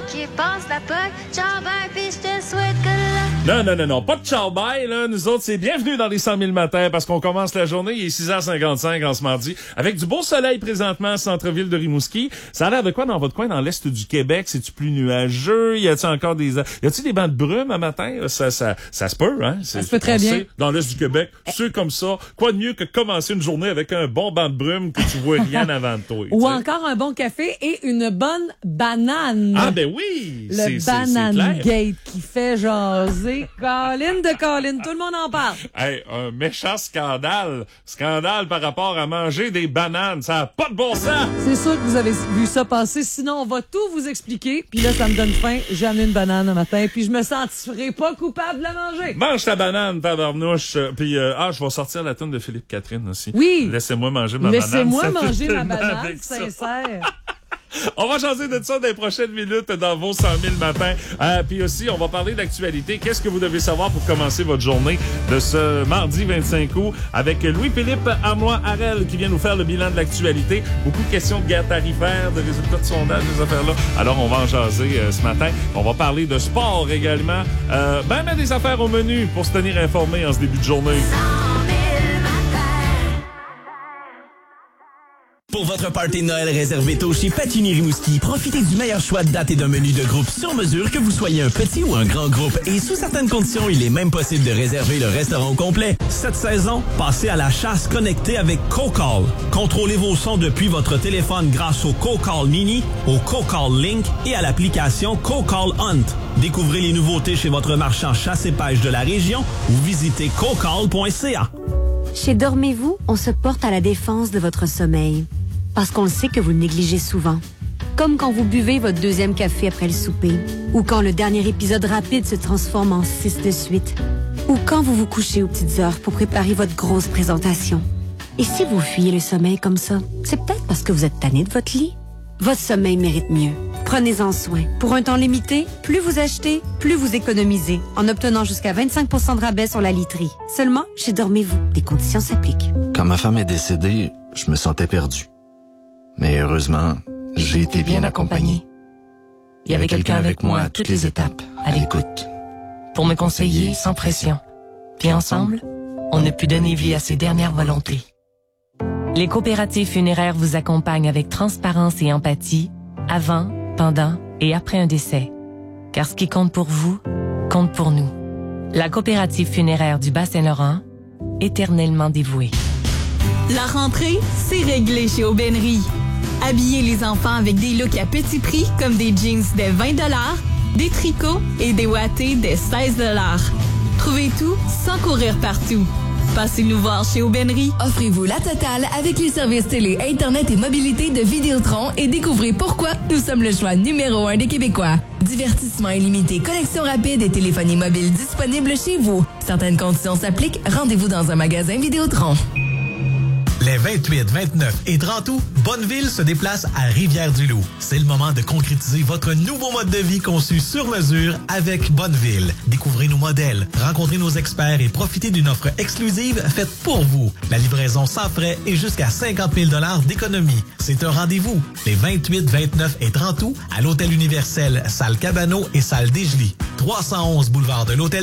qui passe la POC. Ciao, bye, puis je te souhaite que Non, pas de ciao bye, là. Nous autres, c'est bienvenue dans les 100 000 matins parce qu'on commence la journée, il est 6h55 en ce mardi, avec du beau soleil présentement, centre-ville de Rimouski. Ça a l'air de quoi dans votre coin, dans l'est du Québec? C'est-tu plus nuageux? Y a-t-il encore y a-t-il des bancs de brume à matin? Ça se peut, hein? Ça se peut très bien. Dans l'est du Québec, c'est comme ça. Quoi de mieux que commencer une journée avec un bon banc de brume que tu vois rien avant de toi? Ou encore un bon café et une bonne banane. Ah, ben oui! Le Banane Gate qui fait jaser. Colline de Colline, tout le monde en parle. Hey, un méchant scandale. Scandale par rapport à manger des bananes. Ça n'a pas de bon sens. C'est sûr que vous avez vu ça passer. Sinon, on va tout vous expliquer. Puis là, ça me donne faim. J'ai amené une banane un matin. Puis je me sentirai pas coupable de la manger. Mange ta banane, tabarnouche. Puis, je vais sortir la toune de Philippe Catherine aussi. Oui. Laissez-moi manger ma banane. Laissez-moi manger ma banane, sincère. On va changer de ça dans les prochaines minutes dans vos 100 000 matins. Puis aussi, on va parler d'actualité. Qu'est-ce que vous devez savoir pour commencer votre journée de ce mardi 25 août avec Louis-Philippe Armois-Harel qui vient nous faire le bilan de l'actualité. Beaucoup de questions de guerre tarifaire, de résultats de sondage, des affaires-là. Alors, on va en jaser ce matin. On va parler de sport également. Même des affaires au menu pour se tenir informé en ce début de journée. Pour votre party de Noël réservé tôt chez Patini Rimouski, profitez du meilleur choix de date et d'un menu de groupe sur mesure, que vous soyez un petit ou un grand groupe. Et sous certaines conditions, il est même possible de réserver le restaurant complet. Cette saison, passez à la chasse connectée avec CoCall. Contrôlez vos sons depuis votre téléphone grâce au CoCall Mini, au CoCall Link et à l'application CoCall Hunt. Découvrez les nouveautés chez votre marchand chasse et pêche de la région ou visitez cocall.ca. Chez Dormez-vous, on se porte à la défense de votre sommeil. Parce qu'on le sait que vous le négligez souvent. Comme quand vous buvez votre deuxième café après le souper. Ou quand le dernier épisode rapide se transforme en 6 de suite. Ou quand vous vous couchez aux petites heures pour préparer votre grosse présentation. Et si vous fuyez le sommeil comme ça, c'est peut-être parce que vous êtes tanné de votre lit. Votre sommeil mérite mieux. Prenez-en soin. Pour un temps limité, plus vous achetez, plus vous économisez. En obtenant jusqu'à 25 % de rabais sur la literie. Seulement, chez Dormez-vous. Des conditions s'appliquent. Quand ma femme est décédée, je me sentais perdu. Mais heureusement, j'ai été bien accompagné. Il y avait quelqu'un avec moi à toutes les étapes, à l'écoute. Pour me conseiller sans pression. Puis ensemble, on a pu donner vie à ses dernières volontés. Les coopératives funéraires vous accompagnent avec transparence et empathie, avant, pendant et après un décès. Car ce qui compte pour vous, compte pour nous. La coopérative funéraire du Bas-Saint-Laurent, éternellement dévouée. La rentrée, c'est réglé chez Aubainerie. Habillez les enfants avec des looks à petit prix comme des jeans dès 20 $, des tricots et des wattés dès 16 $. Trouvez tout sans courir partout. Passez nous voir chez Aubainerie. Offrez-vous la totale avec les services télé, Internet et mobilité de Vidéotron et découvrez pourquoi nous sommes le choix numéro 1 des Québécois. Divertissement illimité, connexion rapide et téléphonie mobile disponible chez vous. Certaines conditions s'appliquent. Rendez-vous dans un magasin Vidéotron. Les 28, 29 et 30 août, Bonneville se déplace à Rivière-du-Loup. C'est le moment de concrétiser votre nouveau mode de vie conçu sur mesure avec Bonneville. Découvrez nos modèles, rencontrez nos experts et profitez d'une offre exclusive faite pour vous. La livraison sans frais et jusqu'à 50 000 $ d'économie. C'est un rendez-vous les 28, 29 et 30 août à l'Hôtel Universel, salle Cabano et salle Desjely. 311 boulevard de l'Hôtel